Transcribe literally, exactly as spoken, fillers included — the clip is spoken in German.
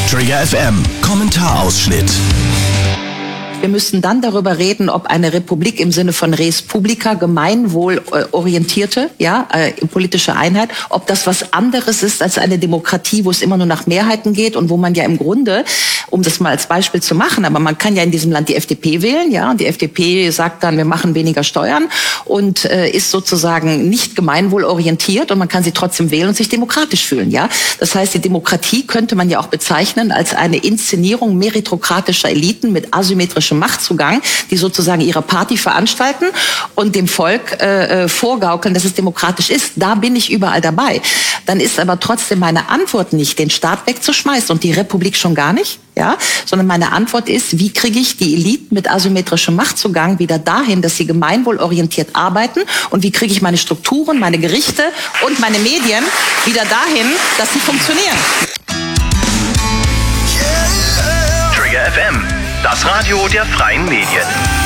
Trigger F M, Kommentarausschnitt. Wir müssten dann darüber reden, ob eine Republik im Sinne von Res Publica, gemeinwohlorientierte, ja, äh, politische Einheit, ob das was anderes ist als eine Demokratie, wo es immer nur nach Mehrheiten geht und wo man ja im Grunde, um das mal als Beispiel zu machen, aber man kann ja in diesem Land die F D P wählen, ja, und die F D P sagt dann, wir machen weniger Steuern und äh, ist sozusagen nicht gemeinwohlorientiert und man kann sie trotzdem wählen und sich demokratisch fühlen, ja. Das heißt, die Demokratie könnte man ja auch bezeichnen als eine Inszenierung meritokratischer Eliten mit asymmetrischem Machtzugang, die sozusagen ihre Party veranstalten und dem Volk äh, vorgaukeln, dass es demokratisch ist. Da bin ich überall dabei. Dann ist aber trotzdem meine Antwort nicht, den Staat wegzuschmeißen und die Republik schon gar nicht, ja, sondern meine Antwort ist, wie kriege ich die Eliten mit asymmetrischem Machtzugang wieder dahin, dass sie gemeinwohlorientiert arbeiten und wie kriege ich meine Strukturen, meine Gerichte und meine Medien wieder dahin, dass sie funktionieren. Trigger F M, das Radio der freien Medien.